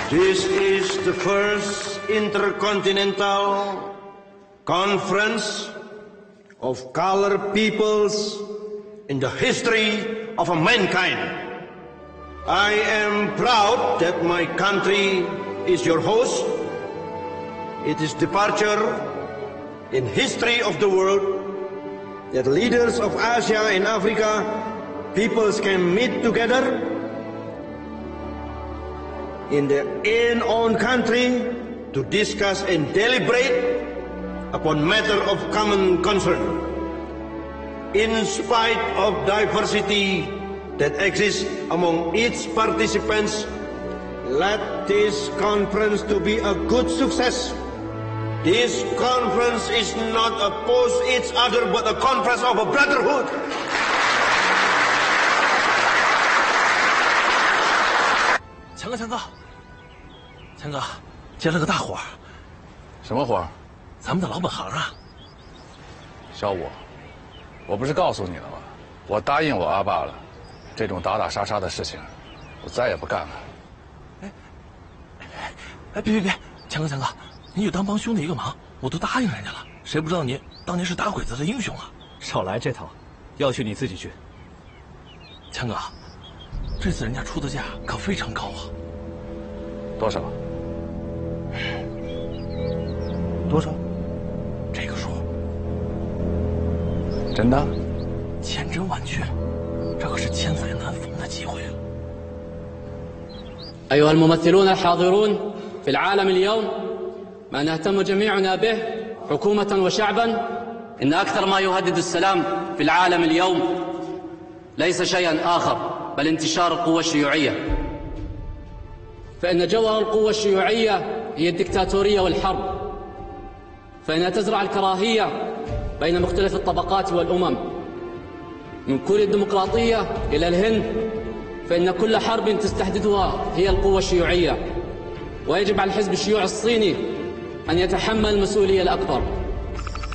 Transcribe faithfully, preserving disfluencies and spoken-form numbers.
This is the first intercontinental conference of colored peoples in the history of mankind. I am proud that my country is your host. It is departure in history of the world that leaders of Asia and Africa peoples can meet together in their own country to discuss and deliberate upon matter of common concern. In spite of diversity that exists among each participants, let this conference to be a good success. This conference is not opposed each other, but a conference of a brotherhood. 强哥，强哥，强哥，接了个大活儿。 什么活儿？ 咱们的老本行啊。 小武，我不是告诉你了吗？我答应我阿爸了，这种打打杀杀的事情，我再也不干了。 哎，哎，别别别，强哥，强哥，你就当帮兄弟一个忙，我都答应人家了。谁不知道你当年是打鬼子的英雄啊？ 少来这套，要去你自己去。 强哥，这次人家出的价可非常高啊。 多少？ 多少？这个数。 真的？ 千真万确，这可是千载难逢的机会啊！ أيها الممثلون الحاضرون في العالم اليوم ما نهتم جميعنا به حكومة وشعبا إن أكثر ما يهدد السلام في العالم اليوم ليس شيئا آخر بل انتشار القوى الشيوعية فإن جوهر القوى الشيوعية هي الدكتاتورية والحرب فإنها تزرع الكراهية بين مختلف الطبقات والأمم من كوريا الديمقراطية إلى الهند فإن كل حرب تستحدثها هي القوى الشيوعية ويجب على الحزب الشيوعي الصيني أن يتحمل المسؤولية الأكبر